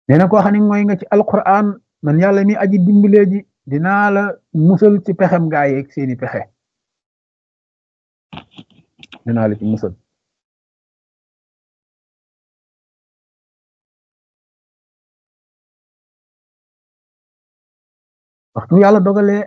nee na koo xam ne mooy nga ci alquran man yàlla mi aji dimbalee ji dinaa la musal ci pexem gaa yeeg seeni pexe dinaa la ci musal waxtu yàlla dogalee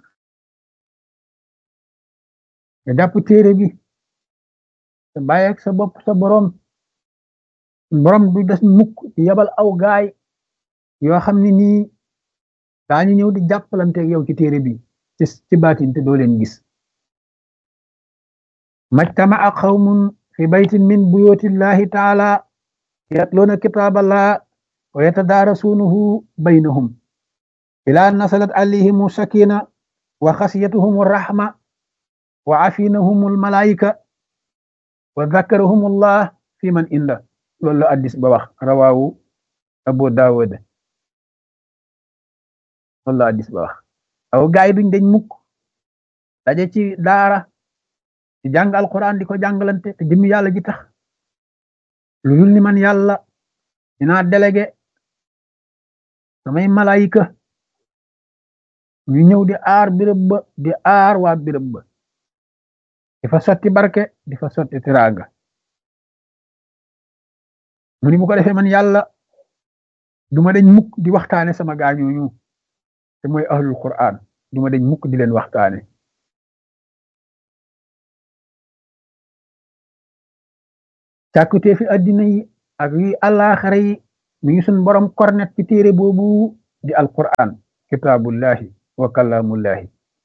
nga jàpp téere bi te bàyyi ak sa bopp sa borom du des mukk ci yabal aw gaay yoo xam ne nii daañu ñëw di jàppalanteeg yow ci téere bi ci baatin te doo leen gis majtama'a qawmun fi baytin min buyutillahi taala yatluuna kitaaballah wa yatadaarasuunahu baynahum ilaa nasalat alayhimu sakina wa xasiyatuhum rahma wa afinahum almalaika wa dhakarahum allah fi man inda loolu la addis ba wax rawaawu abu daawud loolu la addis ba wax aw gaay duñ dañ mukk daje ci daara ci jàng alquran di ko jàngalante te jëmmi yàlla ji tax lu dul ni man yàlla dinaa délégué samay malaayika ñu ñëw di aar birëb ba di aar waa birëb ba di fa sotti barke di fa sotti tiraanga mu ni bu ko defee man yàlla duma dañ mukk di waxtaane sama gaañooñu te mooy ahlul quran duma dañ mukk di leen waxtaane càkkutee fi addina yi ak yi àllaaxara yi mi ngi suñ borom kornet ci téere boobu di alquran kitaabullahi wa kalaamullahi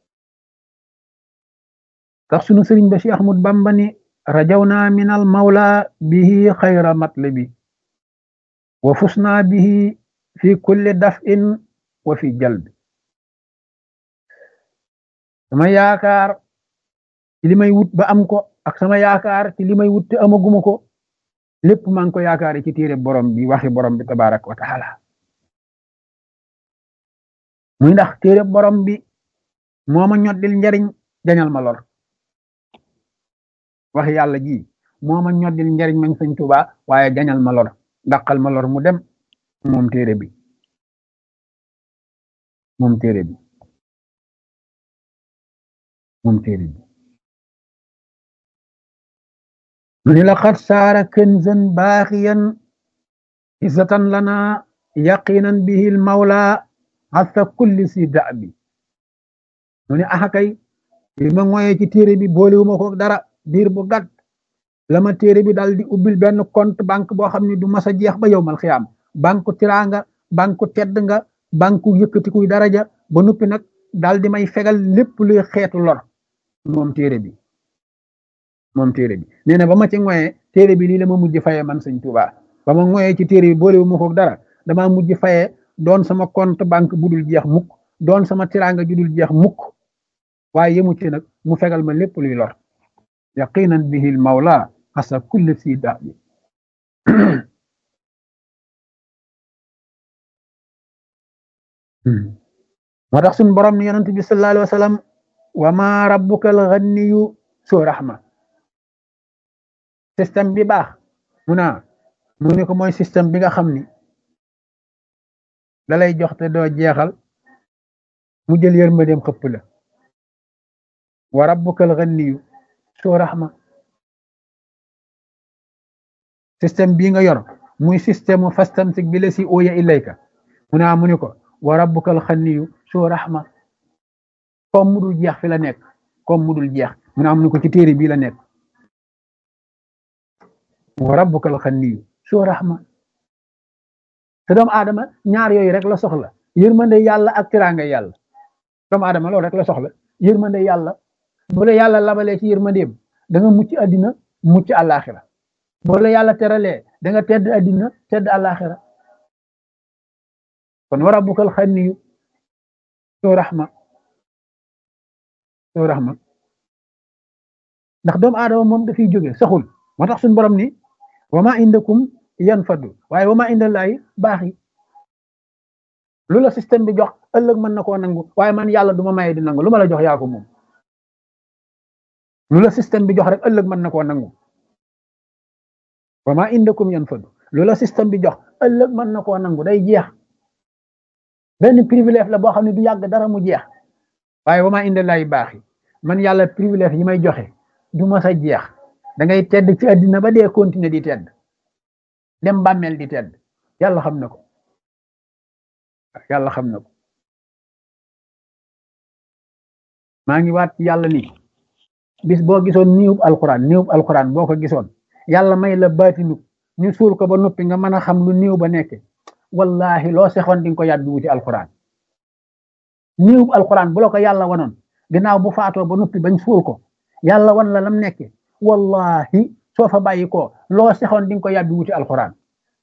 tax sunu sëriñ ba Cheikh Ahmad Bamba ni rajawna min al mawla bihi xayra matlabi wa fusna bihi fi kulli daf'in wa fi jalbi sama yaakaar ci li may wut ba am ko ak sama yaakaar ci li may wut te amaguma ko lépp maa ngi ko yaakaari ci téere borom bi waxi borom bi tabarak wa taala muy ndax téere borom bi moo ma ñoddil njariñ jañal ma lor waxi yàlla ji moo ma ñoddil njariñ mañ Sëñ Tuubaa waaye jañal ma lor dàqal ma lor mu dem moom téere bi moom téere bi moom téere bi mu ni laqad saara kanzan baaxiyan izzatan lana yaqinan bihi al mawla asa kulli si da'bi mu ni axakay li ma ngoyee ci téere bi boolewuma ko dara diir bu gàtt la ma téere bi dal di ubbil benn compte banque boo xam ne du mas a jeex ba yowmal xiyaam banque tiraanga banque tedd nga banque yëkkatikuy daraja ba nuppi nag dal di may fegal lépp luy xeetu lor moom téere bi nee na ba ma ci ngoyee téere bi lii la ma mujj fayee man Sëñ Tuubaa ba ma ngoyee ci téere bi boolewuma ko dara dama mujj fayee doon sama compte banque bu dul jeex mukk doon sama tiraanga ju dul jeex mukk waaye yemu ci nag mu fegal ma lépp luy lor yaqinan bihi al mawla asa kulli si da'bi moo tax suñu borom ni yonent bi sallallahu alayhi wa sallam wa ma rabbuka al ghaniyu su rahma système bi baax mu ne ko mooy système bi nga xam ni da lay jox te doo jeexal mu jël yërmandeem xëpp la wa rabbukal ghaniyu soo rahma système bii nga yor muy système mu fastamsik bi la si ooya ilayka mu ne ko wa rabbukal ghaniyu soo rahma comme mudul jeex fi la nekk comme mudul jeex mu ne ko ci téere bii la nekk wa rabbukal ghaniyu soo rahma te doomu aadama ñaar yooyu rek la soxla yërmande yàlla ak tiraanga yàlla doomu aadama loolu rek la soxla yërmande yàlla bu la yàlla labalee ci yërmandeem da nga mucc àddina mucc àllaaxira bu la yàlla teralee da nga tedd àddina tedd àllaaxira kon wa rabbukal ghaniyu soo rahma ndax doomu aadama moom dafiy jóge saxul moo tax suñu borom ni wa ma indakum yanfadu waaye wa ma indallahi baaxi lu la système bi jox ëllëg mën na koo nangu waaye man yàlla du ma maye di nangu lu ma la jox yaa ko moom lu la système bi jox rek ëllëg mën na koo nangu wa ma indakum yanfadu lu la système bi jox ëllëg mën na koo nangu day jeex benn privilège la boo xam ne du yàgg dara mu jeex waaye wama inda lay baax yi man yàlla privilège yi may joxe du ma sa jeex da ngay tedd ci àddina ba dee continuer di tedd dem bàmmeel di tedd yàlla xam na ko yàlla xam na ko maa ngi waat ci yàlla ni bis boo gisoon niwub alquran boo ko gisoon yàlla may la baatinu ñu suul ko ba noppi nga mën a xam lu niw ba nekke wallahi loo sexoon di nga ko yàbbi wuti alquran niwub alquran bu la ko yàlla wanoon ginnaaw bu faatoo ba noppi bañ suul ko yàlla wan la lam nekke wallahi soo fa bàyyi ko loo sexoon di nga ko yàbbi wuti alquran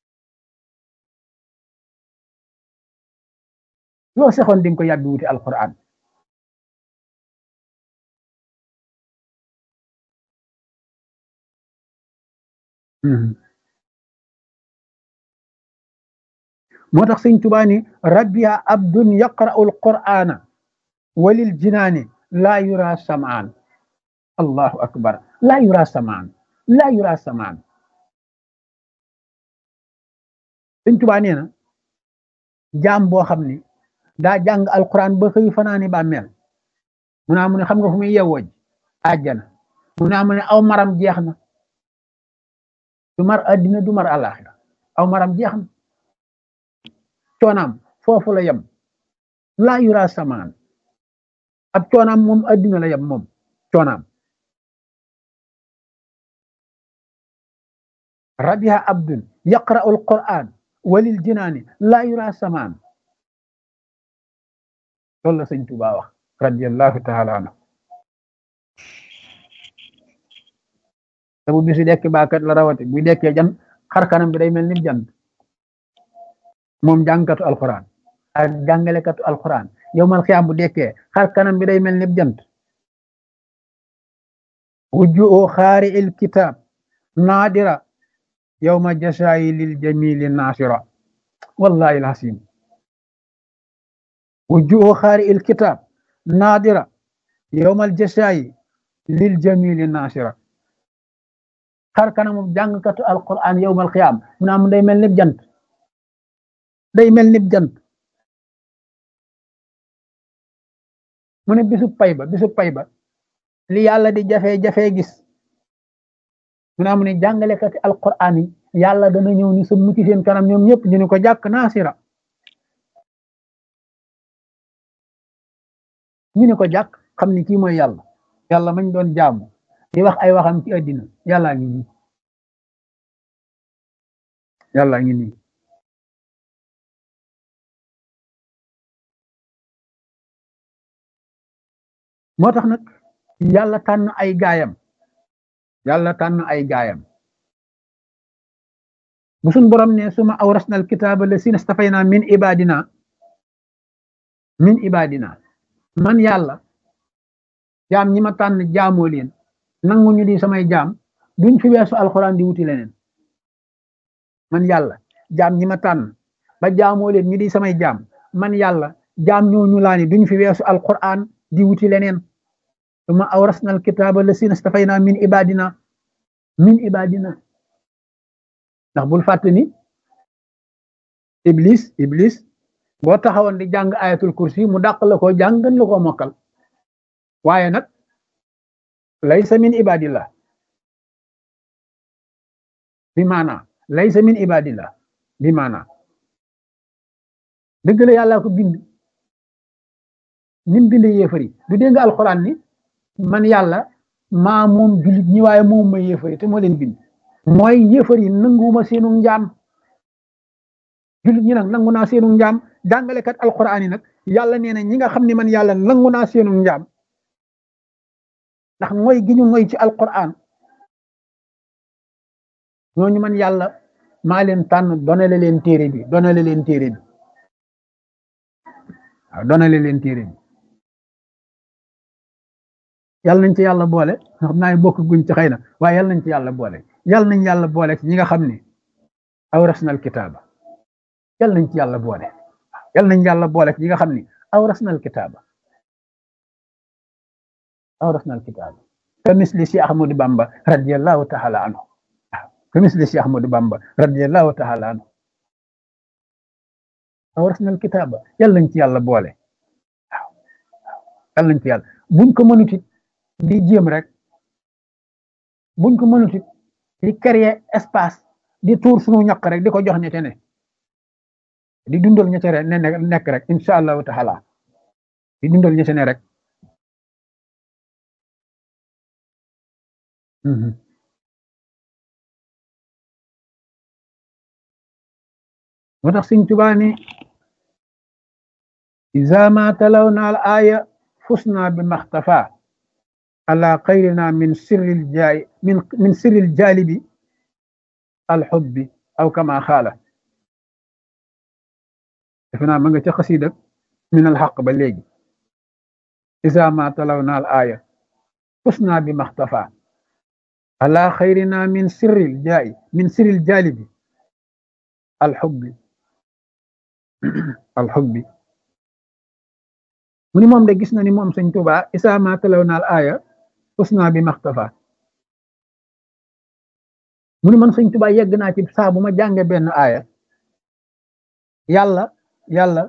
loo sexoon di nga ko yàbbi wuti alquran moo tax sëñ Tuubaa ni rabbiya abdun yaqra'u alqur'ana walil jinaani laa yura samaan allahu akbar laa yura samaan laa yura samaan sëñ Tuubaa nee na jaam boo xam ni daa jàng alquran ba xëy fanaani bàmmeel mu naa mu ne xam nga fu muy yewwoj àjjana mu naa mu ne aw maram jeex na du mar addina du mar alaxira aw maram jeex na coonaam foofu la yem laa yura samaan ab coonaam moom addina la yem moom coonaam rabiha abdun yaqra'u alquran walil jinaani laa yura samaan loolu la sëñ Tuubaa wax radiyallahu taala anhu te bu bisu dekk baakat la rawati bu dekkee jan xar kanam bi day mel ni jant moom jàngkatu alquran ak jàngalekatu alquran yowmal xiyaam bu dekkee xar kanam bi day mel ni jant wujjuhu xaari il kitab naadira yowma jasaayi lil jamili naasira wallahi alhasim wujjuhu xaari il kitab naadira yowmal jasaayi lil jamili naasira xar kanamu jàngkatu alquran yowmal xiyaam mu naa mu day mel ni jant day mel ni jant mu ne bisu pay ba li yàlla di jafe-jafe gis mu naa mu ne jàngalekati alquran yi yàlla dana ñëw ni sa mucc seen kanam ñoom ñëpp ñu ne ko jàkk naasira ñu ne ko jàkk xam ni kii mooy yàlla yàlla mañ doon jaamu di wax ay waxam ci àddina yàllaa ngi nii yàllaa ngi nii moo tax nag yàlla tànn ay gaayam bu suñ borom ne suma awrasna alkitaaba lasina stafayna min ibadina man yàlla jaam ñi ma tànn jaamoo leen nangu ñu di samay jaam duñ fi weesu alxuraan di wuti leneen man yàlla jaam ñi ma tànn ba jaamoo leen ñu di samay jaam man yàlla jaam ñooñu laa ni duñ fi weesu alxuraan di wuti leneen suma awrasna alkitaaba lasina stafayna min ibadina ndax bul fàtte ni iblis boo taxawoon di jàng ayatul kursi mu dàq la ko jàng gën la ko mokkal waaye nag laysa min ibadillah bi maana laysa min ibadillah bi maana dëgg la yàlla ko bind nim bind yéefari du dégg nga alxuraan ni man yàlla maa moom jullit ñi waaye moom ma yéefari te moo leen bind mooy yéefar yi nanguwuma seenu njaam jullit ñi nag nangu naa seenu njaam jàngalekat alquran yi nag yàlla nee na ñi nga xam ne man yàlla nangu naa seenu njaam ndax mooy gi ñu mooy ci alquran ñooñu man yàlla maa leen tànn donale leen téere bi waaw donale leen téere bi yàlla nañ ci yàlla boole xam naa bokk guñ ci xëy na waaye yàlla nañ ci yàlla boole yàlla nañ yàlla boole ci ñi nga xam ne awrasnal kitaaba yàlla nañ ci yàlla boole yàlla nañ yàlla boole ci ñi nga xam ne awrasnal kitaaba ka misli si Ahmadu Bamba radiyallahu taala anhu ka misli si Ahmadu Bamba radiyallahu taala anhu awrasna al kitaaba yàlla nañ ci yàlla boole waaw yàlla nañ ci yàlla buñ ko mënut it di jéem rek buñ ko mënut it di créer espace di tuur suñu ñaq rek di ko jox ñete ne di dundal ñete rek ne nekk rek incha allahu taala di dundal ñete ne rek moo tax Sëñ Tuubaa ni iza ma talawna al aya fusna bi maxtafa ala xayrina min sirril jalibi al xubbi aw kama xaala defe naa ma nga ca xasida min al xaq ba léegi iza ma talawna al aya fusna bi maxtafa ala xayrina min sirril jalibi al xubbi alxubbi mu ni moom de gis na ni moom Sëñ Tuubaa isa ma talaw naal aaya usna bi maxtafa mu ni man Sëñ Tuubaa yegg naa ci saa bu ma jànge benn aaya yàlla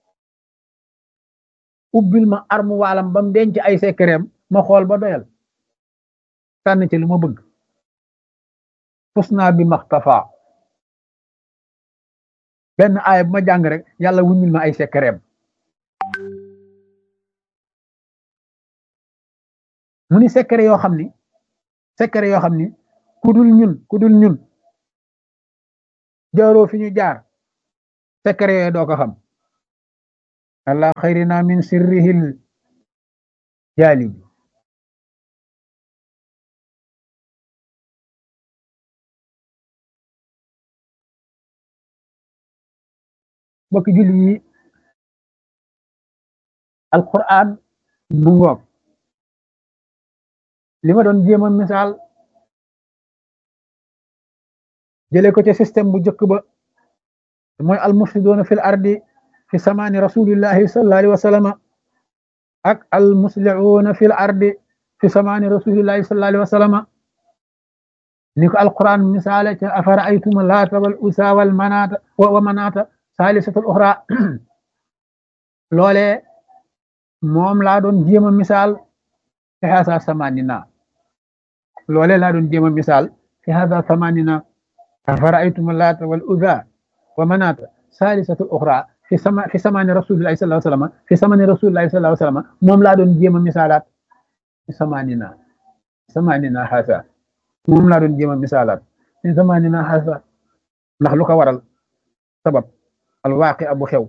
ubbil ma armu waalam ba mu denc ay sekkereem ma xool ba doyal tànn ci lu ma bëgg usna bi maxtafa benn aaya bu ma jàng rek yàlla wuññil ma ay sekkereem mu ni sekkere yoo xam ni ku dul ñun jaaroo fi ñu jaar sekkere yooyu doo ko xam allah xayrina min sirrihil jaalibi mbokki julli yi alquran mu ngoog li ma doon jéem a misaal jëlee ko ca système bu njëkk ba mooy almufsiduuna fil ardi fi samaani rasulillahi sallallahu alayhi wa sallam ak almuslihuuna fil ardi fi samaani rasulillahi sallallahu alayhi wa sallam ni ko alquran misaale ca afara aytuma laata wal usa wal manaata wa manaata saalisatul uxra loolee moom laa doon jéem a misaal fi hasa samanina loolee laa doon jéem a misaal fi hasa samanina afara'aytum laata wal uzza wa manaata saalisatul uxra fi samani rasulillahi sallallahu alayhi wa sallam fi samani rasulillahi sallallahu alayhi wa sallam moom laa doon jéem a misaalaat fi samanina hasa moom laa doon jéem a misaalaat fi samanina hasa ndax lu ko waral sabab alwaaqi abu xew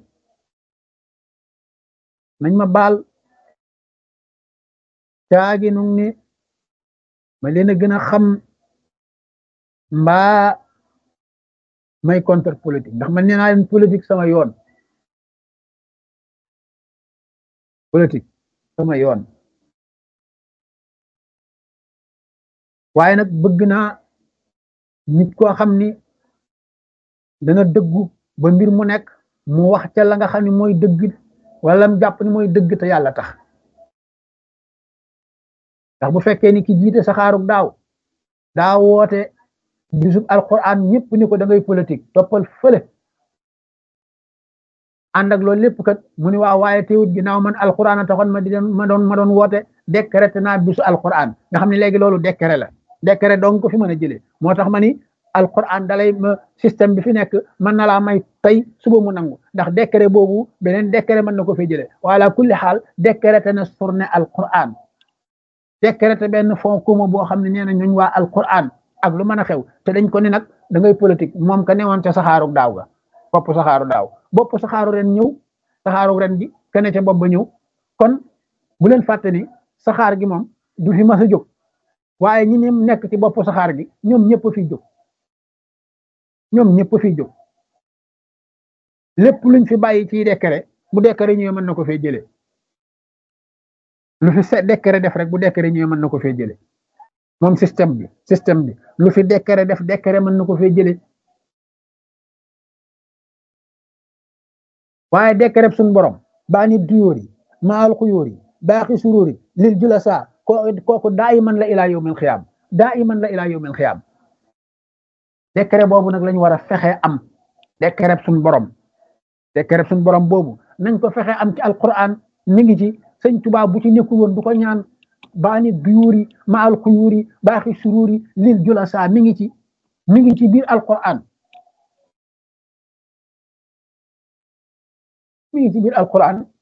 nañ ma baal caagi nu ni ma leen a gën a xam mbaa may contre politique ndax man nee naa leen politique sama yoon waaye nag bëgg naa nit koo xam ni dana dëggu ba mbir mu nekk mu wax ca la nga xam ne mooy dëgg wala mu jàpp ni mooy dëgg te yàlla tax ndax bu fekkee ni ki jiite saxaarug daa woote bisub alquran ñëpp ni ko da ngay politique toppal fële ànd ak loolu lépp kat mu ni waaye teewut ginnaaw man alquran a taxoon ma doon woote décrété naa bisu alquran nga xam ne léegi loolu décret donc ko fi mën a jëlee moo tax ma ni alquran dalay système bi fi nekk mën na laa may tey suba mu nangu ndax décret boobu beneen décret mën na ko fay jëlee wala kulli xaal décrété na surne alquran décrété benn fond commun boo xam ne nee na ñooñ waa alquran ak lu mën a xew te dañ ko ni nag da ngay politique moom ka newoon ca saxaaru daaw ga bopp saxaaru ren ñëw saxaaru ren bi kene ca bopp ba ñëw kon bu leen fàtte ni saxaar gi moom du fi mas a jóg waaye ñi ne nekk ci bopp saxaar gi ñoom ñëpp fiy jóg lépp luñ fi bàyyi ci décret bu décret ñëwee mën na ko fee jëlee lu fi décret def rek bu décret ñëwee mën na ko fee jëlee moom système bi lu fi décret def décret mën na ko fee jëlee waaye décret suñ borom baa ni duyóori maal xuyóori baaxi suróori lil julasa kooku daa iman la ilaa yawmil xiyaam décret boobu nag lañu war a fexe am décret suñ borom te kereb suñu borom boobu nañ ko fexe am ci alquran mi ngi ci sëñ Tuubaa bu ci nekkul woon du ko ñaan baani duyuuri ma al xuyuuri baaxi suruuri lil julasa mi ngi ci biir alquran mi ngi ci biir alquran